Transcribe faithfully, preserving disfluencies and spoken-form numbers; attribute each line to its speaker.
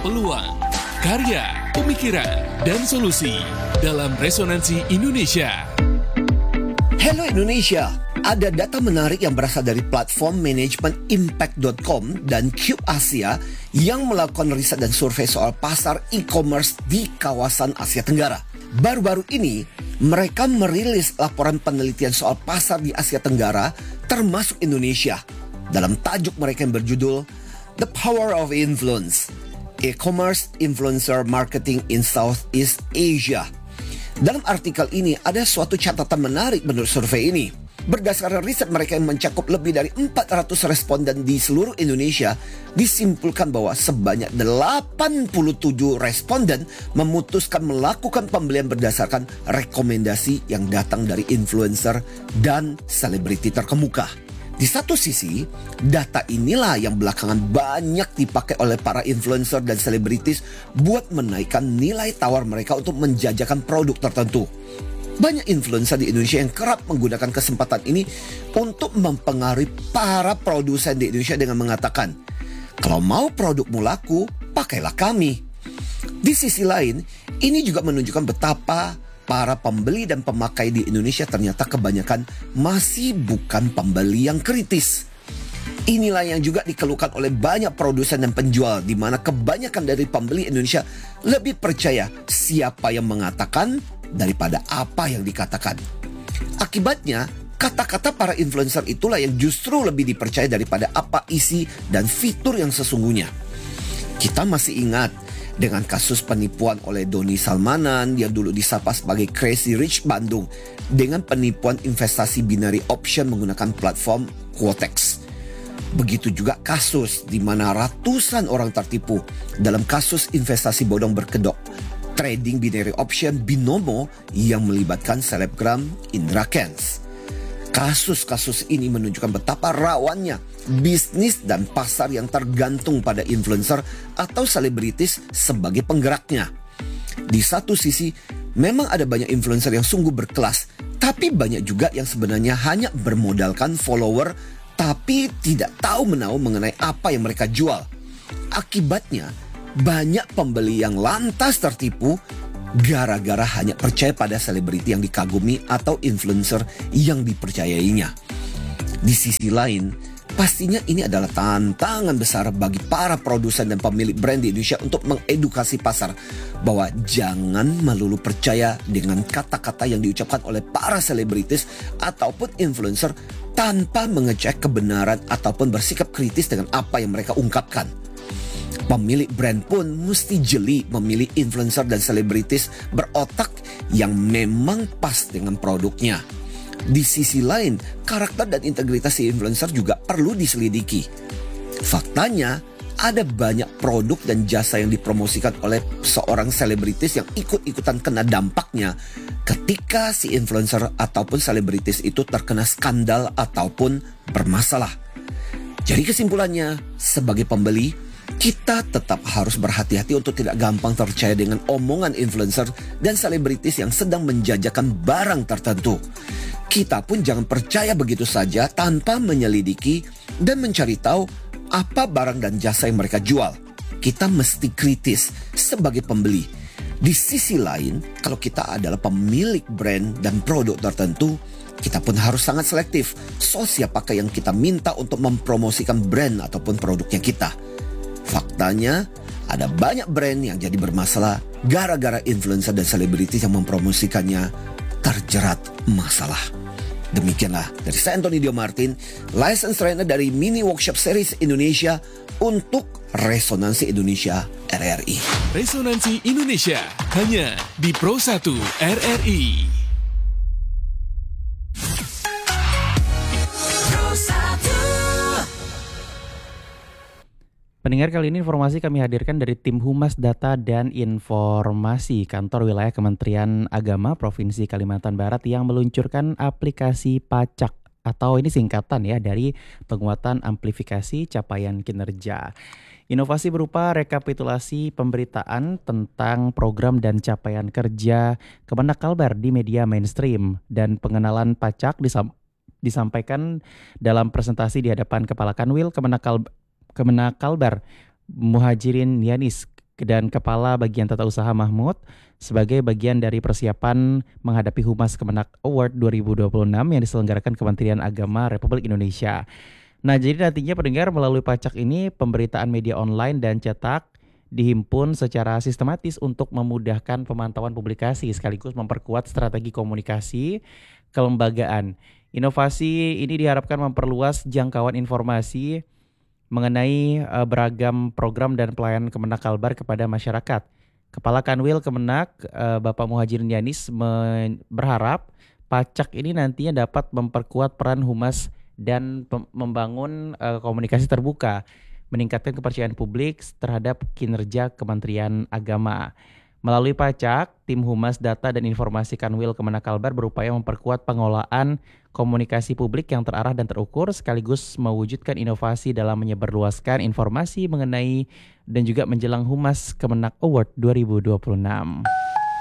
Speaker 1: peluang, karya, pemikiran, dan solusi dalam Resonansi Indonesia.
Speaker 2: Hello Indonesia, ada data menarik yang berasal dari platform manajemen impact dot com dan Cube Asia yang melakukan riset dan survei soal pasar e-commerce di kawasan Asia Tenggara. Baru-baru ini, mereka merilis laporan penelitian soal pasar di Asia Tenggara, termasuk Indonesia, dalam tajuk mereka yang berjudul The Power of Influence, E-commerce Influencer Marketing in Southeast Asia. Dalam artikel ini ada suatu catatan menarik menurut survei ini. Berdasarkan riset mereka yang mencakup lebih dari empat ratus responden di seluruh Indonesia, disimpulkan bahwa sebanyak delapan puluh tujuh responden memutuskan melakukan pembelian berdasarkan rekomendasi yang datang dari influencer dan selebriti terkemuka. Di satu sisi, data inilah yang belakangan banyak dipakai oleh para influencer dan selebritis buat menaikkan nilai tawar mereka untuk menjajakan produk tertentu. Banyak influencer di Indonesia yang kerap menggunakan kesempatan ini untuk mempengaruhi para produsen di Indonesia dengan mengatakan, "Kalau mau produkmu laku, pakailah kami." Di sisi lain, ini juga menunjukkan betapa para pembeli dan pemakai di Indonesia ternyata kebanyakan masih bukan pembeli yang kritis. Inilah yang juga dikeluhkan oleh banyak produsen dan penjual, di mana kebanyakan dari pembeli Indonesia lebih percaya siapa yang mengatakan daripada apa yang dikatakan. Akibatnya, kata-kata para influencer itulah yang justru lebih dipercaya daripada apa isi dan fitur yang sesungguhnya. Kita masih ingat dengan kasus penipuan oleh Doni Salmanan yang dulu disapa sebagai Crazy Rich Bandung dengan penipuan investasi binary option menggunakan platform Quotex. Begitu juga kasus di mana ratusan orang tertipu dalam kasus investasi bodong berkedok trading binary option Binomo yang melibatkan selebgram Indra Kents. Kasus-kasus ini menunjukkan betapa rawannya bisnis dan pasar yang tergantung pada influencer atau selebritis sebagai penggeraknya. Di satu sisi, memang ada banyak influencer yang sungguh berkelas, tapi banyak juga yang sebenarnya hanya bermodalkan follower tapi tidak tahu menahu mengenai apa yang mereka jual. Akibatnya, banyak pembeli yang lantas tertipu gara-gara hanya percaya pada selebriti yang dikagumi atau influencer yang dipercayainya. Di sisi lain, pastinya ini adalah tantangan besar bagi para produsen dan pemilik brand di Indonesia untuk mengedukasi pasar bahwa jangan melulu percaya dengan kata-kata yang diucapkan oleh para selebritis ataupun influencer tanpa mengecek kebenaran ataupun bersikap kritis dengan apa yang mereka ungkapkan. Pemilik brand pun mesti jeli memilih influencer dan selebritis berotak yang memang pas dengan produknya. Di sisi lain, karakter dan integritas si influencer juga perlu diselidiki. Faktanya, ada banyak produk dan jasa yang dipromosikan oleh seorang selebritis yang ikut-ikutan kena dampaknya ketika si influencer ataupun selebritis itu terkena skandal ataupun bermasalah. Jadi kesimpulannya, sebagai pembeli, kita tetap harus berhati-hati untuk tidak gampang percaya dengan omongan influencer dan selebritis yang sedang menjajakan barang tertentu. Kita pun jangan percaya begitu saja tanpa menyelidiki dan mencari tahu apa barang dan jasa yang mereka jual. Kita mesti kritis sebagai pembeli. Di sisi lain, kalau kita adalah pemilik brand dan produk tertentu, kita pun harus sangat selektif soal siapakah yang kita minta untuk mempromosikan brand ataupun produknya kita. Faktanya, ada banyak brand yang jadi bermasalah gara-gara influencer dan selebritis yang mempromosikannya terjerat masalah. Demikianlah dari saya Anthony Dio Martin, License Trainer dari Mini Workshop Series Indonesia untuk Resonansi Indonesia R R I.
Speaker 1: Resonansi Indonesia hanya di Pro satu R R I.
Speaker 3: Pendengar, kali ini informasi kami hadirkan dari tim Humas Data dan Informasi Kantor Wilayah Kementerian Agama Provinsi Kalimantan Barat yang meluncurkan aplikasi pacak atau ini singkatan ya dari penguatan amplifikasi capaian kinerja. Inovasi berupa rekapitulasi pemberitaan tentang program dan capaian kerja Kemenag Kalbar di media mainstream dan pengenalan pacak disam- disampaikan dalam presentasi di hadapan Kepala Kanwil Kemenag Kalbar Kemenag Kalbar Muhajirin Yanis dan Kepala Bagian Tata Usaha Mahmud sebagai bagian dari persiapan menghadapi Humas Kemenak Award dua ribu dua puluh enam yang diselenggarakan Kementerian Agama Republik Indonesia. Nah, jadi nantinya pendengar melalui pacak ini pemberitaan media online dan cetak dihimpun secara sistematis untuk memudahkan pemantauan publikasi sekaligus memperkuat strategi komunikasi kelembagaan. Inovasi ini diharapkan memperluas jangkauan informasi mengenai uh, beragam program dan pelayanan Kemenak Kalbar kepada masyarakat. Kepala Kanwil Kemenak, uh, Bapak Muhajirin Yanis me- berharap pacak ini nantinya dapat memperkuat peran humas dan pem- membangun uh, komunikasi terbuka, meningkatkan kepercayaan publik terhadap kinerja Kementerian Agama. Melalui pacak, tim Humas Data dan Informasi Kanwil Kemenak Kalbar berupaya memperkuat pengolahan komunikasi publik yang terarah dan terukur sekaligus mewujudkan inovasi dalam menyebarluaskan informasi mengenai dan juga menjelang Humas Kemenak Award dua ribu dua puluh enam.